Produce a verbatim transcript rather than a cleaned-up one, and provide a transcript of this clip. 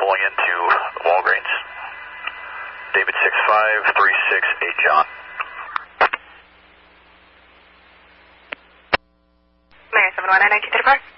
pulling into Walgreens. David six five three six eight John. Mayor seven one nine nine two three four.